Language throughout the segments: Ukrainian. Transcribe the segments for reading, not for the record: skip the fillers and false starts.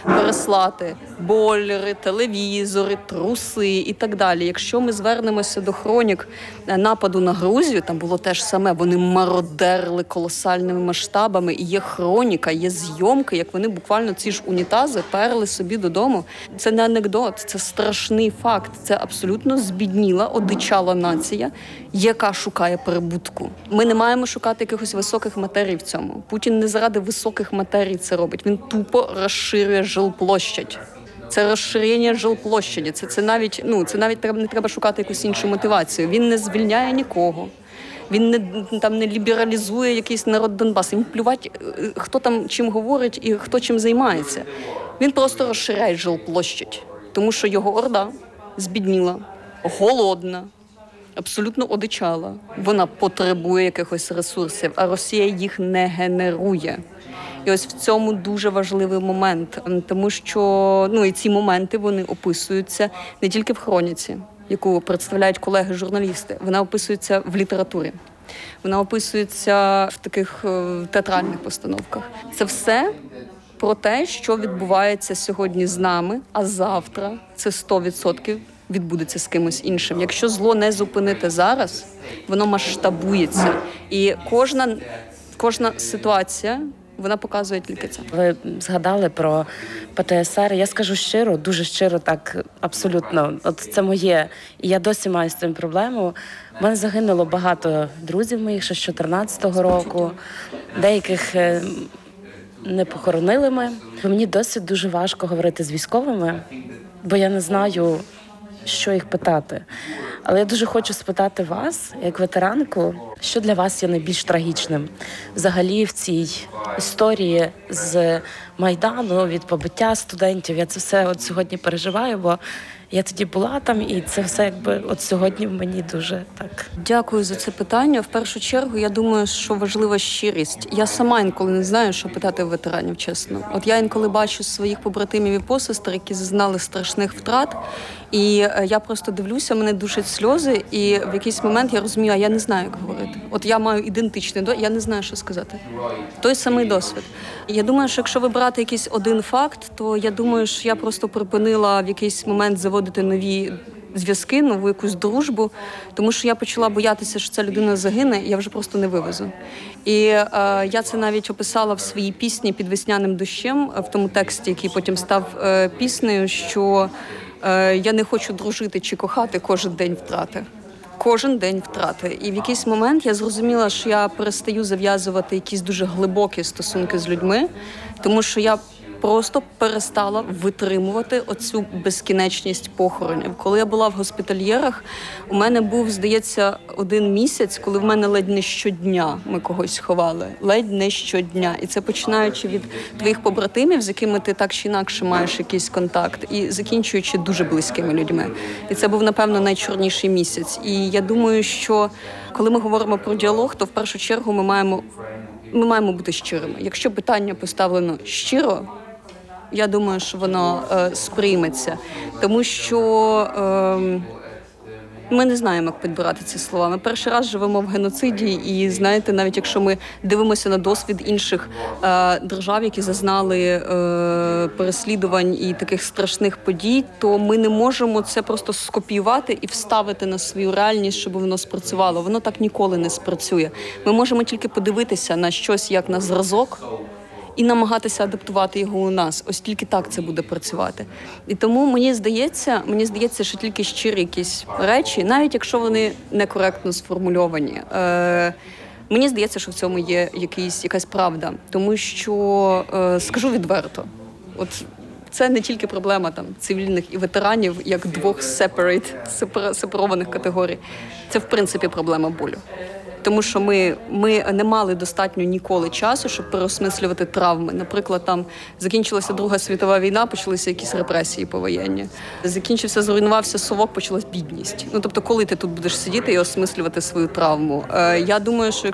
переслати бойлери, телевізори, труси і так далі. Якщо ми звернемося до хронік нападу на Грузію, там було те ж саме, вони мародерили колосальними масштабами, і є хроніка, є зйомки, як вони буквально ці ж унітази перли собі додому. Це не анекдот, це страшний факт, це абсолютно збідніла, одичала нація, яка шукає прибутку. Ми не маємо шукати якихось високих матерій в цьому. Путін не заради високих матерій це робить. Він тупо розширює жилплощадь. Це розширення жилплощаді. Це навіть не треба шукати якусь іншу мотивацію. Він не звільняє нікого. Він не лібералізує якийсь народ Донбасу. Їм плювати, хто там чим говорить і хто чим займається. Він просто розширяє жилплощадь. Тому що його орда збідніла, голодна, абсолютно одичала. Вона потребує якихось ресурсів, а Росія їх не генерує. І ось в цьому дуже важливий момент, тому що і ці моменти вони описуються не тільки в хроніці, яку представляють колеги-журналісти, вона описується в літературі, вона описується в таких театральних постановках. Це все про те, що відбувається сьогодні з нами, а завтра це 100% відбудеться з кимось іншим. Якщо зло не зупинити зараз, воно масштабується. І кожна ситуація, вона показує тільки це. Ви згадали про ПТСР. Я скажу щиро, дуже щиро, так, абсолютно. От це моє. І я досі маю з цим проблему. У мене загинуло багато друзів моїх ще з 14-го року. Деяких не похоронили ми. Мені досі дуже важко говорити з військовими, бо я не знаю, що їх питати. Але я дуже хочу спитати вас, як ветеранку, що для вас є найбільш трагічним взагалі в цій історії з Майдану, від побиття студентів. Я це все от сьогодні переживаю, бо я тоді була там, і це все якби от сьогодні в мені дуже так. Дякую за це питання. В першу чергу, я думаю, що важлива щирість. Я сама інколи не знаю, що питати в ветеранів, чесно. От я інколи бачу своїх побратимів і посестер, які зазнали страшних втрат, і я просто дивлюся, мене душать сльози, і в якийсь момент я розумію, а я не знаю, як говорити. От я маю ідентичний досвід, я не знаю, що сказати. Той самий досвід. Я думаю, що якщо вибрати якийсь один факт, то я думаю, що я просто припинила в якийсь момент заводити нові зв'язки, нову якусь дружбу, тому що я почала боятися, що ця людина загине, і я вже просто не вивезу. І я це навіть описала в своїй пісні «Під весняним дощем», в тому тексті, який потім став піснею, що я не хочу дружити чи кохати кожен день втрати. Кожен день втрати. І в якийсь момент я зрозуміла, що я перестаю зав'язувати якісь дуже глибокі стосунки з людьми, тому що я просто перестала витримувати оцю безкінечність похоронів. Коли я була в госпітальєрах, у мене був, здається, 1 місяць, коли в мене ледь не щодня ми когось ховали. Ледь не щодня. І це починаючи від твоїх побратимів, з якими ти так чи інакше маєш якийсь контакт, і закінчуючи дуже близькими людьми. І це був, напевно, найчорніший місяць. І я думаю, що коли ми говоримо про діалог, то в першу чергу ми маємо бути щирими. Якщо питання поставлено щиро, я думаю, що воно сприйметься. Тому що ми не знаємо, як підбирати ці слова. Ми перший раз живемо в геноциді, і, знаєте, навіть якщо ми дивимося на досвід інших держав, які зазнали переслідувань і таких страшних подій, то ми не можемо це просто скопіювати і вставити на свою реальність, щоб воно спрацювало. Воно так ніколи не спрацює. Ми можемо тільки подивитися на щось як на зразок, і намагатися адаптувати його у нас. Ось тільки так це буде працювати. І тому мені здається, що тільки щирі якісь речі, навіть якщо вони некоректно сформульовані, мені здається, що в цьому є якась правда. Тому що, скажу відверто, от це не тільки проблема там цивільних і ветеранів, як двох сепарованих категорій. Це, в принципі, проблема болю. Тому що ми не мали достатньо ніколи часу, щоб переосмислювати травми. Наприклад, там закінчилася Друга світова війна, почалися якісь репресії повоєнні. Зруйнувався совок, почалась бідність. Тобто, коли ти тут будеш сидіти і осмислювати свою травму? Я думаю, що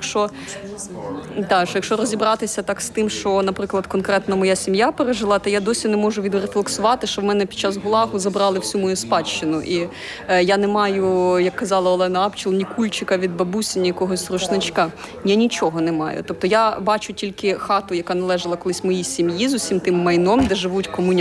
якщо розібратися так з тим, що, наприклад, конкретно моя сім'я пережила, то я досі не можу відрефлексувати, що в мене під час ГУЛАГу забрали всю мою спадщину. І я не маю, як казала Олена Апчел, ні кульчика від бабусі, ні якогось рушничка. Я нічого не маю. Тобто я бачу тільки хату, яка належала колись моїй сім'ї з усім тим майном, де живуть комуняки.